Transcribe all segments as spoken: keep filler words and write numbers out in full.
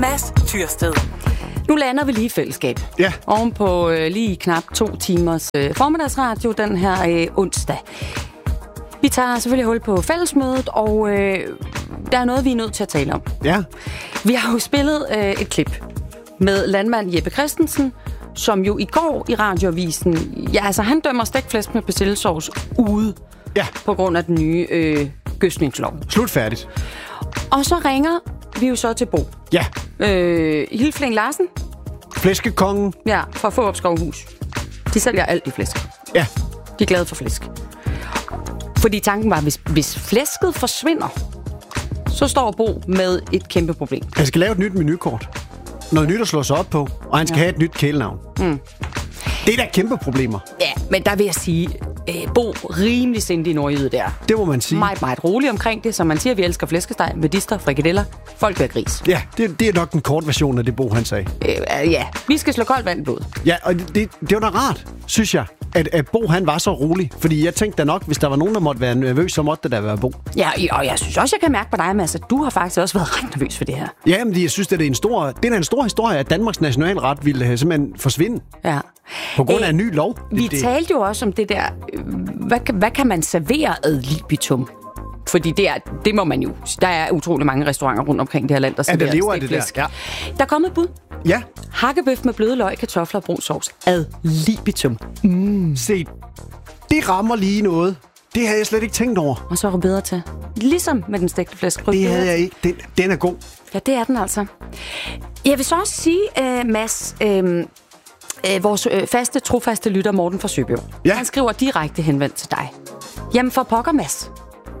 Mads Tyrsted. Nu lander vi lige i fællesskab. Ja. Oven på øh, lige knap to timers øh, formiddagsradio den her øh, onsdag. Vi tager selvfølgelig hul på fællesmødet, og øh, der er noget, vi er nødt til at tale om. Ja. Vi har jo spillet øh, et klip med landmand Jeppe Christensen, som jo i går i radioavisen, ja altså han dømmer stækflæsk med persillesauce ude Ja. på grund af den nye øh, gødskningslov. Slut færdigt. Og så ringer vi jo så til Bo. Ja. Øh, Hilfling Larsen, Flæskekongen. ja, fra Fårup Skovhus. De sælger alt i flæsk. Ja. De er glade for flæsk. Fordi tanken var, hvis, hvis flæsket forsvinder, så står Bo med et kæmpe problem. Han skal lave et nyt menukort. Noget nyt at slå sig op på. Og han skal ja. have et nyt kælenavn. Mm. Det er da kæmpe problemer. Ja, men der vil jeg sige, øh, Bo rimelig sindig nordjyde der. Det må man sige. Meget, meget rolig omkring det, som man siger, vi elsker flæskesteg, medister, frikadeller, folk vil have gris. Ja, det, det er nok den korte version af det, Bo han sagde. Øh, ja, vi skal slå koldt vand i blodet. Ja, og det, det, det var da rart, synes jeg, at, at Bo han var så rolig. Fordi jeg tænkte da nok, hvis der var nogen, der måtte være nervøs, så måtte det da være Bo. Ja, og jeg synes også, jeg kan mærke på dig, Mads, at du har faktisk også været ret nervøs for det her. Ja, men jeg synes, det er en stor, det er en stor historie, at Danmarks nationalret ville have simpelthen forsvinde. Ja. På grund af en ny lov. Vi det, det... talte jo også om det der, øh, hvad, hvad kan man servere ad libitum? Fordi det, er, det må man jo. Der er utrolig mange restauranter rundt omkring det her land, der serverer ja, der lever af det der. Ja. Der er kommet et bud. Ja. Hakkebøf med bløde løg, kartofler og brun sovs. Ad libitum. Mm. Se, det rammer lige noget. Det havde jeg slet ikke tænkt over. Og så er du bedre til. Ligesom med den stegte flæsk. Det havde jeg ikke. Den, den er god. Ja, det er den altså. Jeg vil så også sige, uh, Mads... Uh, Øh, vores øh, faste, trofaste lytter Morten fra Søby. Ja. Han skriver direkte henvendt til dig. Jamen for pokker, Mads.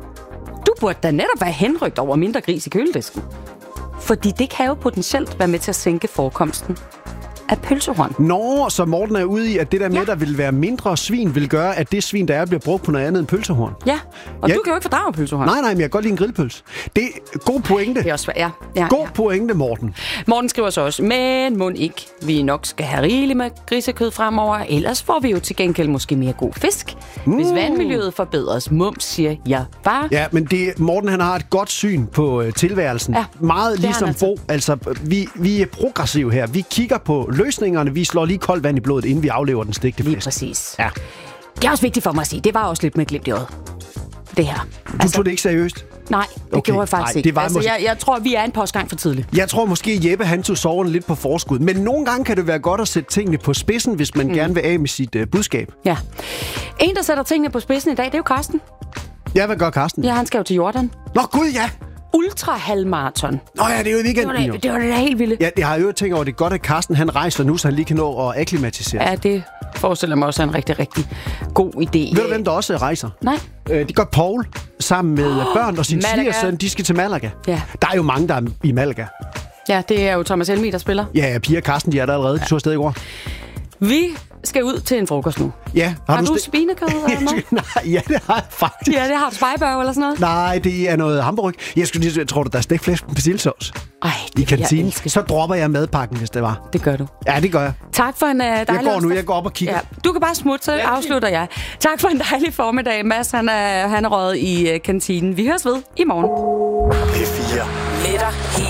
Du burde da netop være henrygt over mindre gris i køledisken. Fordi det kan jo potentielt være med til at sænke forekomsten af pølsehorn. Nå, så Morten er ude i, at det der med, ja. der vil være mindre svin, vil gøre, at det svin, der er, bliver brugt på noget andet end pølsehorn. Ja, og ja. du kan jo ikke fordrage pølsehorn. Nej, nej, men jeg kan godt lide en grillpøls. Det er god pointe. Det er også svært, ja. ja god ja. pointe, Morten. Morten skriver så også, men må ikke, vi nok skal have rigeligt med grisekød fremover, ellers får vi jo til gengæld måske mere god fisk. Mm. Hvis vandmiljøet forbedres, mums, siger jeg bare. Ja, men det, Morten han har et godt syn på øh, tilværelsen. Ja, meget ligesom altså. Bo. Altså, vi, vi er progressive her. Vi kigger på løsningerne, vi slår lige koldt vand i blodet, inden vi aflever den stegte flæsk. Lige præcis. Ja. Det er også vigtigt for mig at sige, det var også lidt med glimt i øjet. Det her. Du altså, tog det ikke seriøst? Nej, det okay. gjorde jeg faktisk Nej, ikke. Det var altså, måske... jeg, jeg tror, vi er en postgang for tidligt. Jeg tror måske, Jeppe han tog soverne lidt på forskud. Men nogle gange kan det være godt at sætte tingene på spidsen, hvis man mm. gerne vil af med sit uh, budskab. Ja. En, der sætter tingene på spidsen i dag, det er jo Karsten. Ja, hvad gør Karsten? Ja, han skal jo til Jordan. Nå, gud, ja! Ultrahalvmarathon. Nå ja, det er jo i weekenden. Det var det, det, var det helt vildt. Ja, jeg har jo tænkt over, det er godt, at Karsten han rejser nu, så han lige kan nå at akklimatisere. Ja, det forestiller mig også er en rigtig, rigtig god idé. Ved du, hvem der også rejser? Nej. Øh, de går Paul sammen med oh, børn og sin svigersøn. De skal til Malaga. Ja. Der er jo mange, der er i Malaga. Ja, det er jo Thomas Helmig, der spiller. Ja, Pia og Karsten, de er der allerede. De ja. tog afsted i går. Vi skal ud til en frokost nu. Ja. Har, har du, du st- spinekød eller noget? Nej, ja, det har jeg faktisk. Ja, det har du spejbørg eller sådan noget? Nej, det er noget hamburg. Jeg skulle lige, tror du, der er stækflæsk med persillesauce? Ej, i kantinen. Så dropper jeg madpakken, hvis det var. Det gør du. Ja, det gør jeg. Tak for en uh, dejlig... Jeg går nu, jeg går op og kigger. Ja, du kan bare smutte, så afslutter jeg. Tak for en dejlig formiddag. Mads, han er, han er røget i uh, kantinen. Vi høres ved i morgen. P fire. Netter